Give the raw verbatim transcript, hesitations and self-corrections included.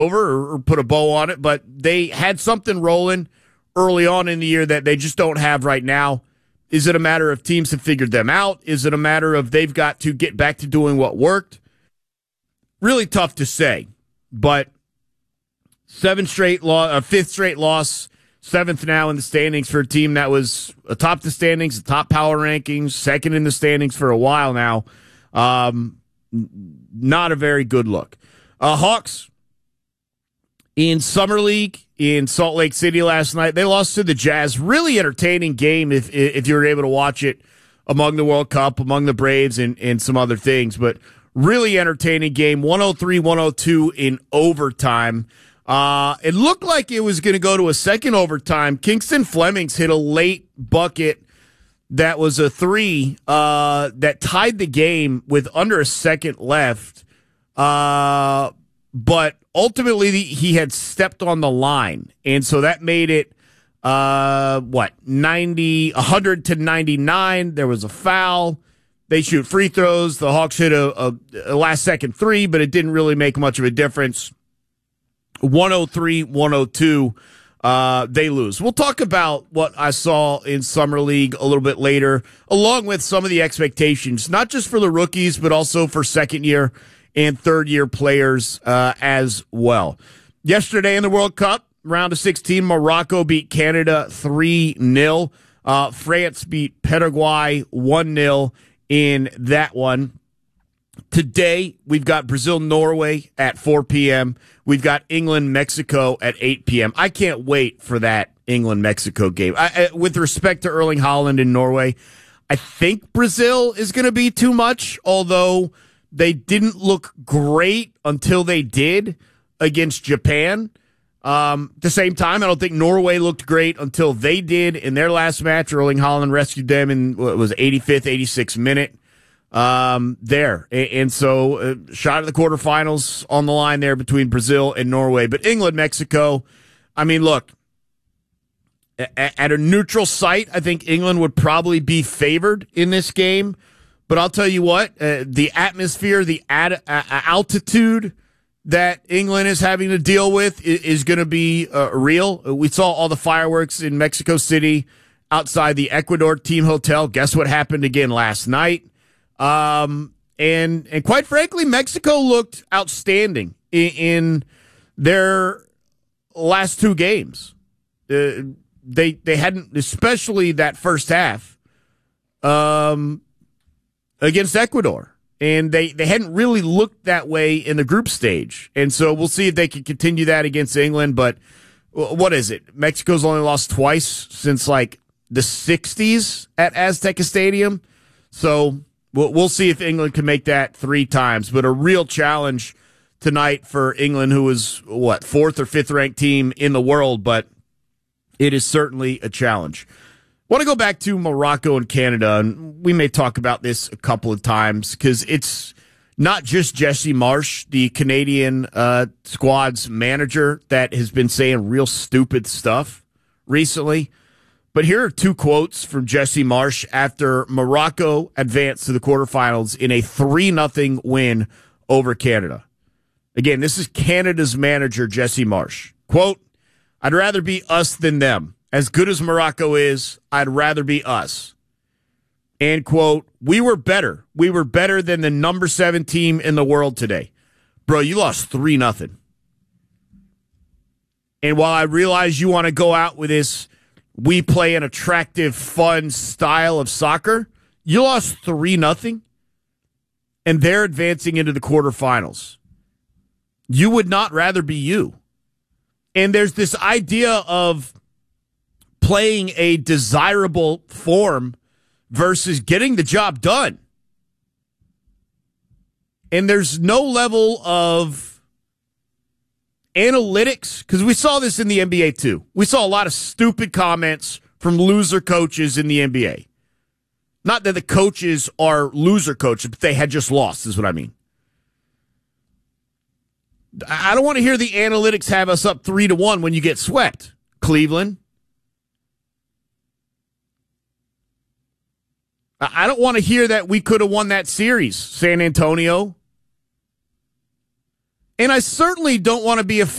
over or, or put a bow on it, but they had something rolling early on in the year that they just don't have right now. Is it a matter of teams have figured them out? Is it a matter of they've got to get back to doing what worked? Really tough to say, but seven straight loss, a fifth straight loss, seventh now in the standings for a team that was atop the standings, the top power rankings, second in the standings for a while now. Um, not a very good look. Uh, Hawks in Summer League in Salt Lake City last night, they lost to the Jazz. Really entertaining game if if you were able to watch it among the World Cup, among the Braves, and, and some other things. But really entertaining game, one oh three one oh two in overtime. Uh, it looked like it was going to go to a second overtime. Kingston Flemings hit a late bucket that was a three uh, that tied the game with under a second left. Uh, but ultimately, he had stepped on the line, and so that made it, uh, what, ninety, one hundred to ninety-nine. There was a foul. They shoot free throws. The Hawks hit a, a, a last-second three, but it didn't really make much of a difference. one oh three one oh two, uh, they lose. We'll talk about what I saw in Summer League a little bit later, along with some of the expectations, not just for the rookies, but also for second-year and third-year players uh, as well. Yesterday in the World Cup, round of sixteen, Morocco beat Canada three nil. Uh, France beat Paraguay one nil in that one. Today, we've got Brazil-Norway at four p.m. We've got England-Mexico at eight p.m. I can't wait for that England-Mexico game. I, I, with respect to Erling Haaland in Norway, I think Brazil is going to be too much, although they didn't look great until they did against Japan. Um, at the same time, I don't think Norway looked great until they did in their last match. Erling Haaland rescued them in, what was it, eighty-fifth, eighty-sixth minute um, there. And, and so, uh, shot at the quarterfinals on the line there between Brazil and Norway. But England, Mexico, I mean, look, at, at a neutral site, I think England would probably be favored in this game. But I'll tell you what, uh, the atmosphere, the ad, uh, altitude that England is having to deal with is, is going to be uh, real. We saw all the fireworks in Mexico City outside the Ecuador team hotel. Guess what happened again last night? Um, and and quite frankly, Mexico looked outstanding in, in their last two games. Uh, they they hadn't, especially that first half. Um. Against Ecuador. And they, they hadn't really looked that way in the group stage. And so we'll see if they can continue that against England. But what is it? Mexico's only lost twice since like the sixties at Azteca Stadium. So we'll, we'll see if England can make that three times. But a real challenge tonight for England, who was, what, fourth or fifth ranked team in the world. But it is certainly a challenge. I want to go back to Morocco and Canada, and we may talk about this a couple of times because it's not just Jesse Marsh, the Canadian uh, squad's manager, that has been saying real stupid stuff recently. But here are two quotes from Jesse Marsh after Morocco advanced to the quarterfinals in a three nothing win over Canada. Again, this is Canada's manager, Jesse Marsh. Quote, "I'd rather be us than them. As good as Morocco is, I'd rather be us." And, quote, "We were better. We were better than the number seven team in the world today." Bro, you lost three nothing. And while I realize you want to go out with this, we play an attractive, fun style of soccer, you lost three nothing, and they're advancing into the quarterfinals. You would not rather be you. And there's this idea of playing a desirable form versus getting the job done. And there's no level of analytics, because we saw this in the N B A too. We saw a lot of stupid comments from loser coaches in the N B A. Not that the coaches are loser coaches, but they had just lost, is what I mean. I don't want to hear the analytics have us up three to one when you get swept, Cleveland. I don't want to hear that we could have won that series, San Antonio. And I certainly don't want to be a